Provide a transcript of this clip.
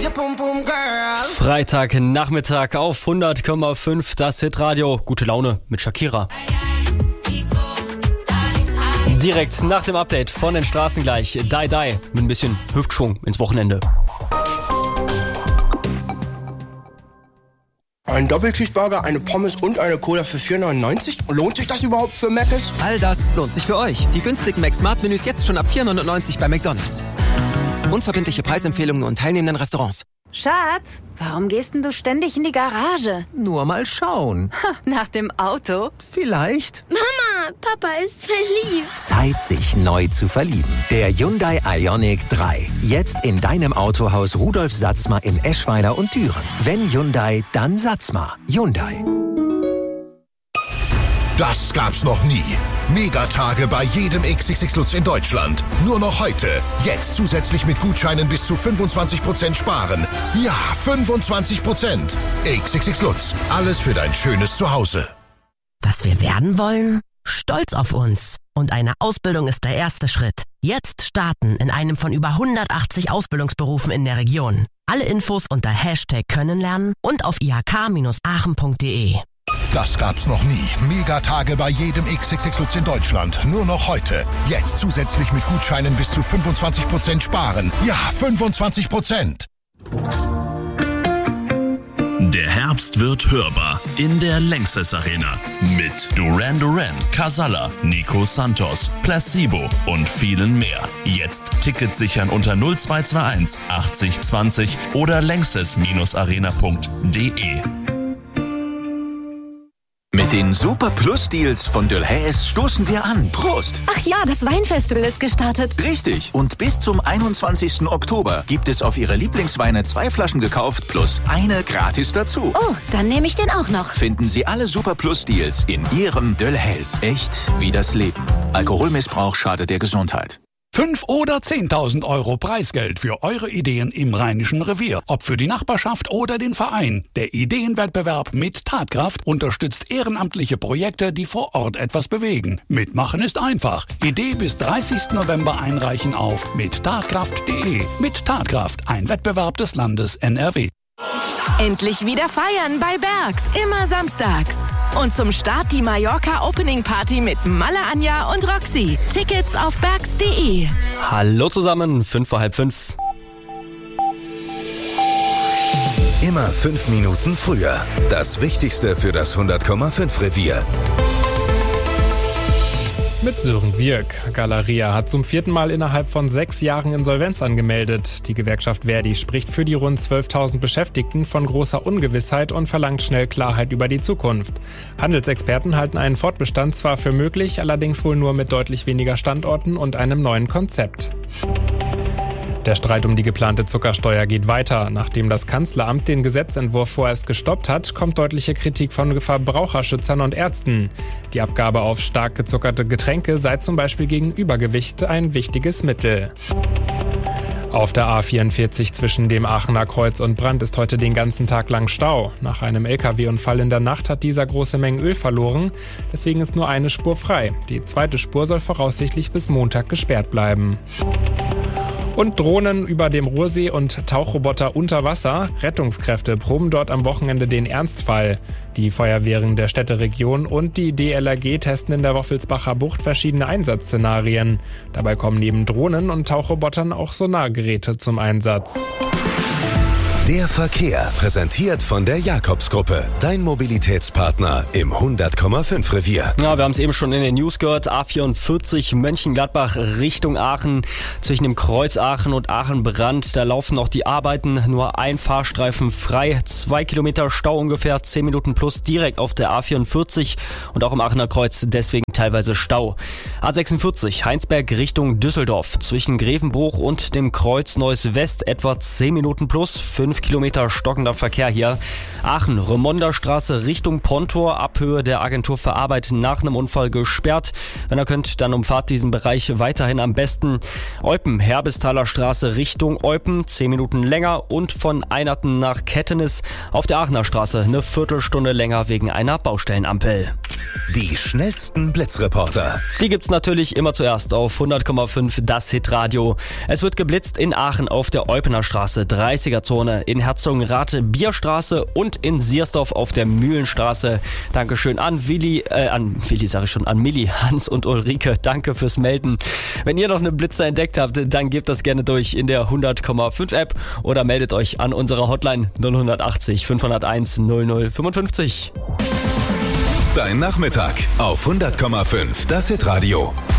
Freitagnachmittag auf 100,5 das Hitradio. Gute Laune mit Shakira. Direkt nach dem Update von den Straßen gleich Die Die mit ein bisschen Hüftschwung ins Wochenende. Ein Doppelcheeseburger, eine Pommes und eine Cola für 4,99? Lohnt sich das überhaupt für Mc's? All das lohnt sich für euch. Die günstigen Mac-Smart-Menüs jetzt schon ab 4,99 bei McDonald's. Unverbindliche Preisempfehlungen und teilnehmenden Restaurants. Schatz, warum gehst denn du ständig in die Garage? Nur mal schauen. Nach dem Auto? Vielleicht. Mama, Papa ist verliebt. Zeit, sich neu zu verlieben. Der Hyundai Ioniq 3. Jetzt in deinem Autohaus Rudolf Satzma in Eschweiler und Düren. Wenn Hyundai, dann Satzma. Hyundai. Das gab's noch nie. Megatage bei jedem XXX Lutz in Deutschland. Nur noch heute. Jetzt zusätzlich mit Gutscheinen bis zu 25% sparen. Ja, 25%. XXX Lutz. Alles für dein schönes Zuhause. Was wir werden wollen? Stolz auf uns. Und eine Ausbildung ist der erste Schritt. Jetzt starten in einem von über 180 Ausbildungsberufen in der Region. Alle Infos unter #Könnenlernen und auf ihk-aachen.de. Das gab's noch nie. Megatage bei jedem XXX Lutz in Deutschland. Nur noch heute. Jetzt zusätzlich mit Gutscheinen bis zu 25% sparen. Ja, 25%. Der Herbst wird hörbar in der Lanxess Arena. Mit Duran Duran, Casalla, Nico Santos, Placebo und vielen mehr. Jetzt Tickets sichern unter 0221 80 20 oder lanxess-arena.de. Mit den Super Plus Deals von Delhaize stoßen wir an. Prost! Ach ja, das Weinfestival ist gestartet. Richtig. Und bis zum 21. Oktober gibt es auf Ihre Lieblingsweine 2 Flaschen gekauft plus eine gratis dazu. Oh, dann nehme ich den auch noch. Finden Sie alle Super Plus Deals in Ihrem Delhaize. Echt wie das Leben. Alkoholmissbrauch schadet der Gesundheit. 5 oder 10.000 Euro Preisgeld für eure Ideen im Rheinischen Revier. Ob für die Nachbarschaft oder den Verein. Der Ideenwettbewerb mit Tatkraft unterstützt ehrenamtliche Projekte, die vor Ort etwas bewegen. Mitmachen ist einfach. Idee bis 30. November einreichen auf mittatkraft.de. Mit Tatkraft, ein Wettbewerb des Landes NRW. Endlich wieder feiern bei Bergs, immer samstags. Und zum Start die Mallorca Opening Party mit Malle Anja und Roxy. Tickets auf bergs.de. Hallo zusammen, 5:30. Immer 5 Minuten früher. Das Wichtigste für das 100,5 Revier. Mit Sören Sierk. Galeria hat zum 4. Mal innerhalb von 6 Jahren Insolvenz angemeldet. Die Gewerkschaft Verdi spricht für die rund 12.000 Beschäftigten von großer Ungewissheit und verlangt schnell Klarheit über die Zukunft. Handelsexperten halten einen Fortbestand zwar für möglich, allerdings wohl nur mit deutlich weniger Standorten und einem neuen Konzept. Der Streit um die geplante Zuckersteuer geht weiter. Nachdem das Kanzleramt den Gesetzentwurf vorerst gestoppt hat, kommt deutliche Kritik von Verbraucherschützern und Ärzten. Die Abgabe auf stark gezuckerte Getränke sei zum Beispiel gegen Übergewicht ein wichtiges Mittel. Auf der A44 zwischen dem Aachener Kreuz und Brand ist heute den ganzen Tag lang Stau. Nach einem LKW-Unfall in der Nacht hat dieser große Mengen Öl verloren. Deswegen ist nur eine Spur frei. Die zweite Spur soll voraussichtlich bis Montag gesperrt bleiben. Und Drohnen über dem Ruhrsee und Tauchroboter unter Wasser. Rettungskräfte proben dort am Wochenende den Ernstfall. Die Feuerwehren der Städteregion und die DLRG testen in der Woffelsbacher Bucht verschiedene Einsatzszenarien. Dabei kommen neben Drohnen und Tauchrobotern auch Sonargeräte zum Einsatz. Der Verkehr, präsentiert von der Jakobsgruppe. Dein Mobilitätspartner im 100,5 Revier. Ja, wir haben es eben schon in den News gehört. A44 Mönchengladbach Richtung Aachen. Zwischen dem Kreuz Aachen und Aachen-Brand. Da laufen noch die Arbeiten. Nur ein Fahrstreifen frei. 2 Kilometer Stau ungefähr. 10 Minuten plus direkt auf der A44. Und auch im Aachener Kreuz deswegen teilweise Stau. A46 Heinsberg Richtung Düsseldorf. Zwischen Grevenbruch und dem Kreuz Neuss West etwa 10 Minuten plus. 5 5 Kilometer stockender Verkehr hier. Aachen, Remonderstraße Richtung Pontor, Abhöhe der Agentur für Arbeit nach einem Unfall gesperrt. Wenn ihr könnt, dann umfahrt diesen Bereich weiterhin am besten. Eupen, Herbestaler Straße Richtung Eupen, 10 Minuten länger und von Einerten nach Kettenis auf der Aachener Straße eine Viertelstunde länger wegen einer Baustellenampel. Die schnellsten Blitzreporter. Die gibt's natürlich immer zuerst auf 100,5 das Hitradio. Es wird geblitzt in Aachen auf der Eupener Straße, 30er-Zone, in Herzogenrath Bierstraße und in Siersdorf auf der Mühlenstraße. Dankeschön an an Milli, Hans und Ulrike. Danke fürs Melden. Wenn ihr noch eine Blitzer entdeckt habt, dann gebt das gerne durch in der 100,5 App oder meldet euch an unserer Hotline 0180 501 0055. Dein Nachmittag auf 100,5 das Hitradio.